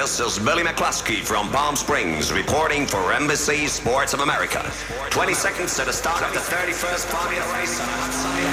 This is Billy McCluskey from Palm Springs reporting for Embassy Sports of America. 20 seconds to the start of the 31st Formula race on outside.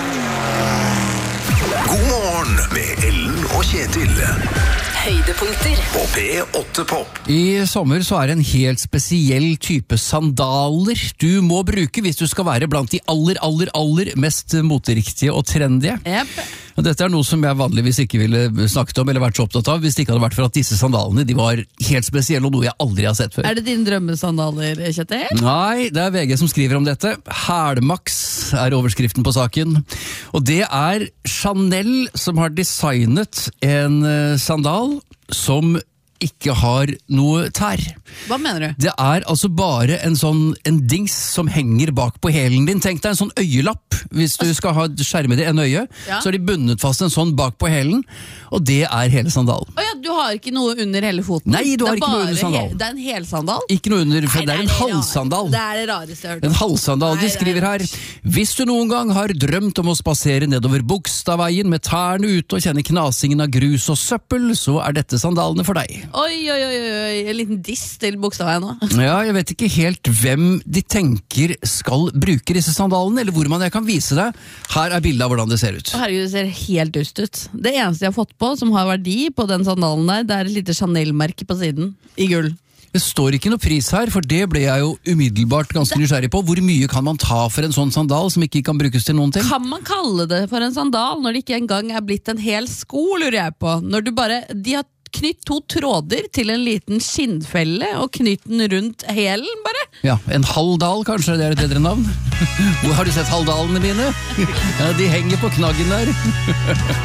God morgen med Ellen og Kjetil. Høydepunkter På P8 Pop. I sommer så det en helt spesiell type sandaler du må bruke hvis du skal være blant de aller mest moteriktige og trendige. Yep. Og dette noe som jeg vanligvis ikke ville snakket om eller vært så opptatt av hvis det ikke hadde vært for at disse sandalene de var helt spesielle og noe jeg aldri har sett før. Det dine drømmesandaler, Kjetil? Nei, det VG som skriver om dette. Hælmaks overskriften på saken. Og det Chanel som har designet en sandal som ikke har noe tær. Hva mener du? Det altså bare en dings som henger bak på hælen din. Tenk deg en sånn øyelapp. Hvis du skal ha skjermet i en øye, ja. Så har de bundet fast en sånn bak på hælen, og det hele sandalen. Åja, du har ikke noe under hele foten? Nei, du har ikke noe under sandalen. Det en helsandal? Ikke noe under, for det en halssandal. Det det rareste jeg har hørt. En halssandal, de skriver her. Hvis du noen gang har drømt om å spasere nedover Bogstadveien med tærne ute og kjenne knasingen av grus og søppel, så dette sandalene for deg. Oi, en liten diss til Bogstadveien nå. Ja, jeg vet ikke helt hvem de tenker skal bruke disse sandalene, eller hvor jeg kan vise deg. Her bildet av hvordan det ser ut. Herregud, det ser helt dust ut. Det eneste jeg har fått på som har verdi på den sandalen der, det et lite Chanel-merke på siden, i gull. Det står ikke noe pris her, for det ble jeg jo umiddelbart ganske nysgjerrig på. Hvor mye kan man ta for en sånn sandal som ikke kan brukes til noen ting? Kan man kalle det for en sandal når det ikke engang blitt en hel sko, lurer jeg på? Når du de har knytt 2 tråder til en liten skinnfelle og knytt den rundt hælen, bare. Ja, en halvdal kanskje, det et bedre navn. Hvor har du sett halvdalene mine? Ja, de henger på knaggen der.